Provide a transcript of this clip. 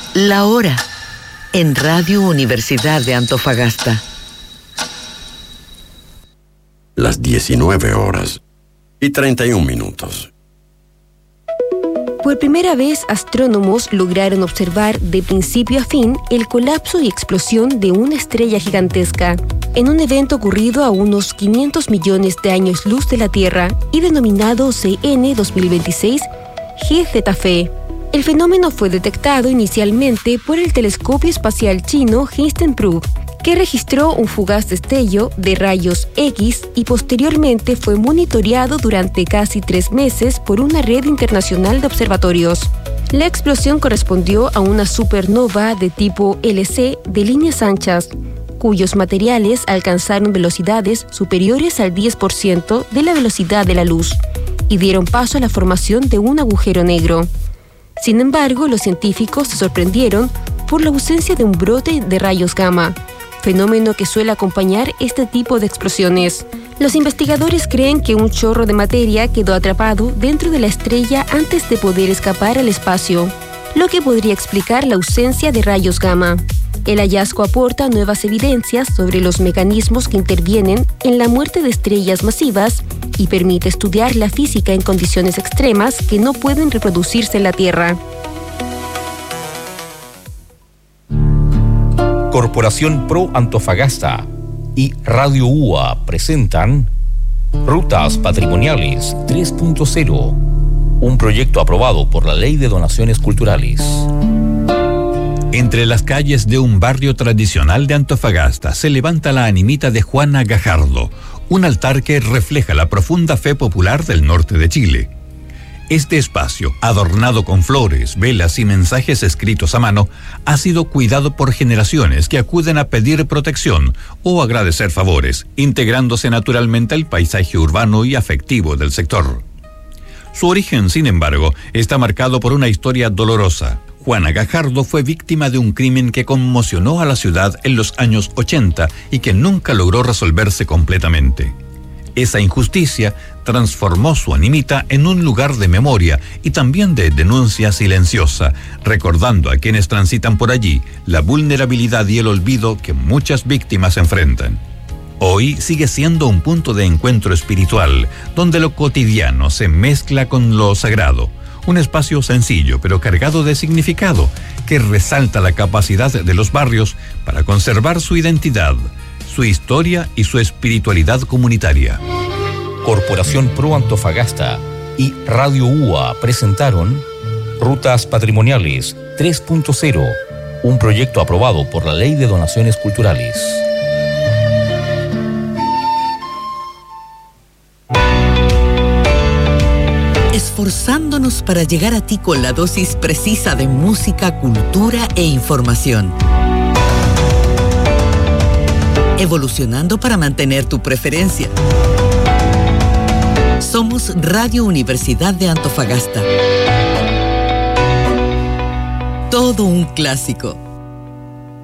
La hora en Radio Universidad de Antofagasta. Las 19:31. Por primera vez, astrónomos lograron observar de principio a fin el colapso y explosión de una estrella gigantesca, en un evento ocurrido a unos 500 millones de años luz de la Tierra y denominado CN 2026 GZF. El fenómeno fue detectado inicialmente por el telescopio espacial chino Hindenburg, que registró un fugaz destello de rayos X y posteriormente fue monitoreado durante casi 3 meses por una red internacional de observatorios. La explosión correspondió a una supernova de tipo LC de líneas anchas, cuyos materiales alcanzaron velocidades superiores al 10% de la velocidad de la luz y dieron paso a la formación de un agujero negro. Sin embargo, los científicos se sorprendieron por la ausencia de un brote de rayos gamma, fenómeno que suele acompañar este tipo de explosiones. Los investigadores creen que un chorro de materia quedó atrapado dentro de la estrella antes de poder escapar al espacio, lo que podría explicar la ausencia de rayos gamma. El hallazgo aporta nuevas evidencias sobre los mecanismos que intervienen en la muerte de estrellas masivas y permite estudiar la física en condiciones extremas que no pueden reproducirse en la Tierra. Corporación Pro Antofagasta y Radio UA presentan Rutas Patrimoniales 3.0, un proyecto aprobado por la Ley de Donaciones Culturales. Entre las calles de un barrio tradicional de Antofagasta se levanta la animita de Juana Gajardo, un altar que refleja la profunda fe popular del norte de Chile. Este espacio, adornado con flores, velas y mensajes escritos a mano, ha sido cuidado por generaciones que acuden a pedir protección o agradecer favores, integrándose naturalmente al paisaje urbano y afectivo del sector. Su origen, sin embargo, está marcado por una historia dolorosa. Juana Gajardo fue víctima de un crimen que conmocionó a la ciudad en los años 80 y que nunca logró resolverse completamente. Esa injusticia transformó su animita en un lugar de memoria y también de denuncia silenciosa, recordando a quienes transitan por allí la vulnerabilidad y el olvido que muchas víctimas enfrentan. Hoy sigue siendo un punto de encuentro espiritual, donde lo cotidiano se mezcla con lo sagrado. Un espacio sencillo pero cargado de significado que resalta la capacidad de los barrios para conservar su identidad, su historia y su espiritualidad comunitaria. Corporación Pro Antofagasta y Radio UA presentaron Rutas Patrimoniales 3.0, un proyecto aprobado por la Ley de Donaciones Culturales. Esforzándonos para llegar a ti con la dosis precisa de música, cultura e información. Evolucionando para mantener tu preferencia. Somos Radio Universidad de Antofagasta. Todo un clásico.